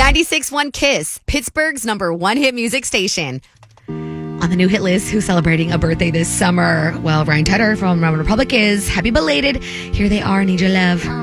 96.1 Kiss, Pittsburgh's #1 hit music station. On the new hit list, who's celebrating a birthday this summer? Well, Ryan Tedder from Roman Republic is. Happy belated. Here they are, Need Your Love.